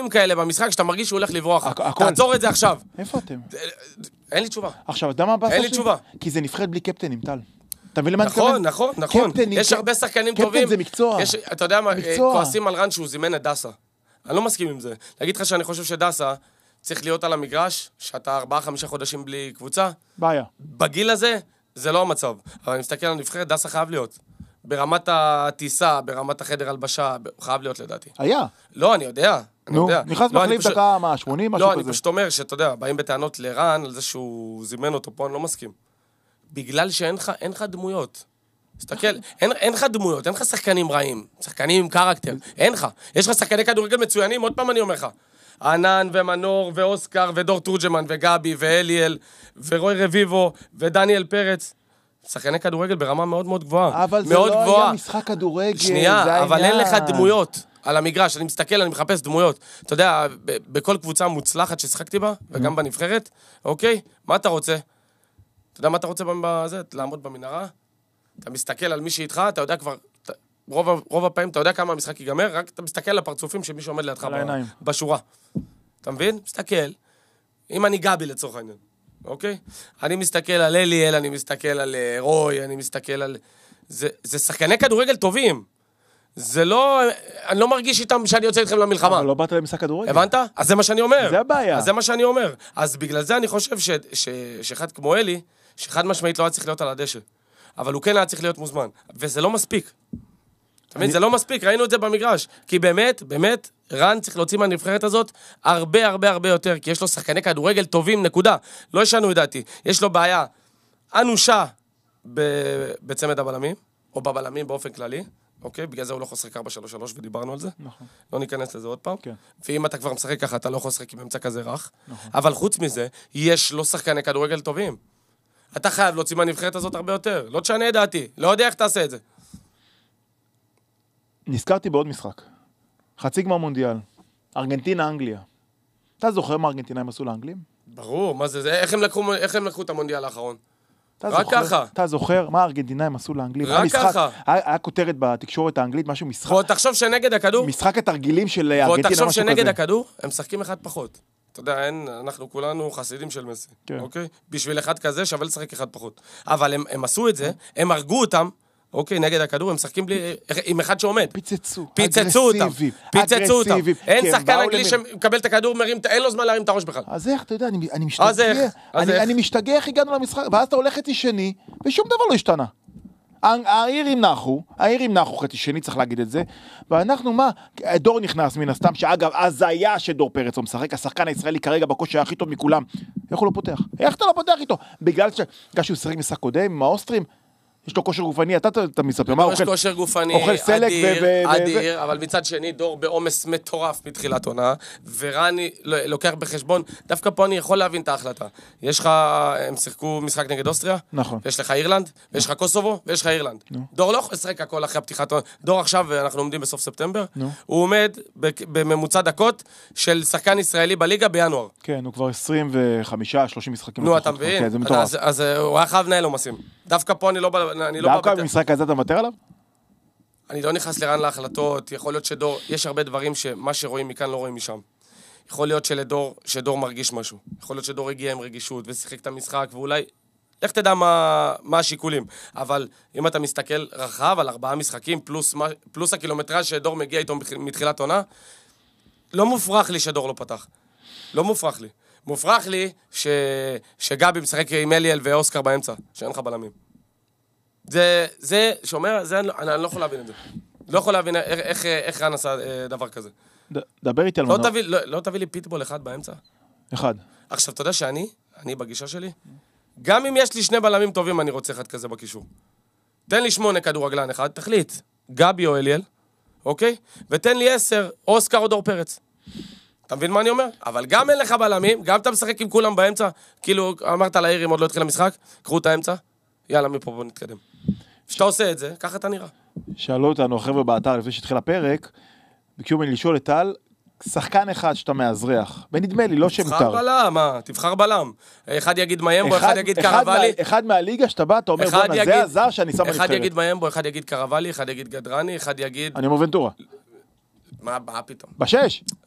רגעים כאלה במשחק שאתה מרגיש שהוא הולך לברוח. תעצור את זה עכשיו. איפה אתם? אין לי תשובה. עכשיו, אתה מה הבאסה אין לי תשובה. כי זה נבחרת בלי קפטנים, טל. אתה מבין למה אני נכון. יש הרבה שחקנים טובים. קפטן זה מקצוע. אתה יודע מה, כועסים על רן שהוא זימן את דסה. אני לא מסכים עם זה. להגיד לך שאני חושב שדסה צריך להיות על המגרש, שאתה 4-5 חודשים בלי קבוצה. בעיה. בגיל הזה, זה לא המצב. אבל אני מסתכל על נבחרת, דסה חייב להיות. ברמת הטיסה, ברמת החדר הלבשה, חייב להיות לדעתי. היה. לא, אני יודע. נו, נכנס מחליף דקה, 80, משהו כזה. לא, אני פשוט אומר שאתה יודע, באים בטענות לרן על זה שהוא זימן אותו פה, אני לא מסכים. בגלל שאין לך דמויות. תסתכל, אין לך דמויות, אין לך שחקנים רעים, שחקנים עם קרקטר, אין לך. יש לך שחקני כדורגל מצוינים, עוד פעם אני אומר לך. ענן ומנור ואוסקר ודור תורג'מן וגבי ואליאל ורוי רביבו ודניאל פרץ. שחקני כדורגל ברמה מאוד מאוד גבוהה. אבל זה לא היה משחק כדורגל. שנייה, אבל אין לך דמויות על המגרש. אני מסתכל, אני מחפש דמויות. אתה יודע, בכל קבוצה מוצלחת ששחקתי בה, וגם בנבחרת, אוקיי? מה אתה רוצה? אתה יודע מה אתה רוצה בזה? לעמוד במנהרה? אתה מסתכל על מי שאיתך, אתה יודע כבר, רוב הפעמים אתה יודע כמה המשחק ייגמר, רק אתה מסתכל על הפרצופים של מי שעומד לידך בשורה. אתה מבין? מסתכל. אם אני גבי לצורך העניין. אוקיי? אני מסתכל על אליאל, אני מסתכל על רוי, אני מסתכל על... זה שחקני כדורגל טובים. זה לא... אני לא מרגיש איתם שאני יוצא איתכם למלחמה. אבל לא באת למשחק כדורגל. הבנת? אז זה מה שאני אומר. זה הבעיה. אז זה מה שאני אומר. אז בגלל זה אני חושב שאחד כמו אלי, שאחד משמעית לא היה צריך להיות על הדשא. אבל הוא כן היה צריך להיות מוזמן. וזה לא מספיק. אתה מבין? זה לא מספיק, ראינו את זה במגרש. כי באמת, רן צריך להוציא מהנבחרת הזאת הרבה יותר, כי יש לו שחקני כדורגל טובים, נקודה. לא ישנו לדעתי. יש לו בעיה אנושה בצמד הבלמים, או בבלמים באופן כללי, אוקיי? בגלל זה הוא לא יכול לשחק 4-3-3 ודיברנו על זה. נכון. לא ניכנס לזה עוד פעם. כן. ואם אתה כבר משחק ככה, אתה לא יכול לשחק עם אמצע כזה רך. נכון. אבל חוץ מזה, יש לו שחקני כדורגל טובים. אתה חייב להוציא מהנבחרת הזאת הרבה יותר. לא תשנה את דעתי. לא יודע איך תעשה את זה. נזכרתי בעוד משחק. חצי גמר מונדיאל. ארגנטינה, אנגליה. אתה זוכר מה ארגנטינאים עשו לאנגלים? ברור, מה זה? איך הם לקחו את המונדיאל האחרון? רק ככה. אתה זוכר מה הארגנטינאים עשו לאנגלים? רק ככה. היה כותרת בתקשורת האנגלית, משהו משחק. בוא תחשוב שנגד הכדור. משחק התרגילים של ארגנטינה, משהו כזה. בוא תחשוב שנגד הכדור, הם משחקים אחד פחות. אתה יודע, אנחנו כולנו חסידים של מסי. אוקיי? בשביל אחד כזה שווה לשחק אחד פחות. אבל הם עשו את זה, הם הרגו אותם, אוקיי, נגד הכדור, הם משחקים עם אחד שעומד. פיצצו אותם. אין שחקן אנגלי שמקבל את הכדור, אין לו זמן להרים את הראש בכלל. אז איך, אתה יודע, אני משתגע איך הגענו למשחק, ואז אתה הולך חצי שני, ושום דבר לא השתנה. העירים נחו חצי שני, צריך להגיד את זה, ואנחנו מה, דור נכנס מן הסתם, שאגב, אז היה שדור פרץ הוא משחק, השחקן הישראלי כרגע בכושר הכי טוב מכולם, איך הוא לא פותח? איך אתה לא פותח איתו? בגלל שהוא שחק משחק קודם, עם האוסטרים, יש לו כושר גופני, אתה מספר, יש כושר גופני אדיר, אבל מצד שני דור בעומס מטורף מתחילת עונה, ורני לוקח בחשבון, דווקא פה אני יכול להבין את ההחלטה. יש לך, הם שיחקו משחק נגד אוסטריה, יש לך אירלנד, ויש לך קוסובו, ויש לך אירלנד. דור לא יכול לשחק הכל אחרי הפתיחת עונה. דור עכשיו, אנחנו עומדים בסוף ספטמבר, הוא עומד בממוצע דקות של שחקן ישראלי בליגה בינואר. כן, הוא כבר 25-30 משחקים. נו, אתה מבין? אז הוא היה חייב נהל עומסים. דווקא פה אני לא דווקא במשחק הזה אתה מוותר עליו? אני לא נכנס לרן להחלטות, יכול להיות שדור, יש הרבה דברים שמה שרואים מכאן לא רואים משם. יכול להיות שדור מרגיש משהו. יכול להיות שדור הגיע עם רגישות ושיחק את המשחק, ואולי, איך תדע מה השיקולים. אבל אם אתה מסתכל רחב על 4 משחקים, פלוס הקילומטרז' שדור מגיע איתו מתחילת עונה, לא מופרך לי שדור לא פתח. לא מופרך לי. מופרך לי שגבי משחק עם אליאל ואוסקר באמצע, שאין לך בלמים. זה שאומר, אני לא יכול להבין את זה. לא יכול להבין איך רן עשה דבר כזה. דבר איתי על מנור. לא תביא לי פיטבול אחד באמצע? אחד. עכשיו, אתה יודע שאני בגישה שלי, גם אם יש לי 2 בלמים טובים, אני רוצה אחד כזה בקישור. תן לי 8 כדורגלן אחד, תחליט, גבי או אליאל, אוקיי? ותן לי 10, אוסקר או דור פרץ. אתה מבין מה אני אומר? אבל גם אין לך בלמים, גם אתה משחק עם כולם באמצע, כאילו אמרת לעירים עוד לא התחיל המשחק, קחו את האמצע, יאללה מפה בוא נתקדם. כשאתה עושה את זה, ככה אתה נראה. שאלו אותנו החבר'ה באתר לפני שהתחיל הפרק, ביקשו ממני לשאול את טל, שחקן אחד שאתה מאזרח, ונדמה לי, לא שמותר. תבחר בלם, מה? תבחר בלם. אחד יגיד מיימבו, אחד יגיד קרבלי. אחד מהליגה שאתה בא, אתה אומר, בונה, זה הזר שאני שם בנבחרת. אחד יגיד מיימבו, אחד יגיד קרבלי, אחד יגיד גדרני, אחד יגיד... אני אומר ונטורה. מה פתאום? בשש?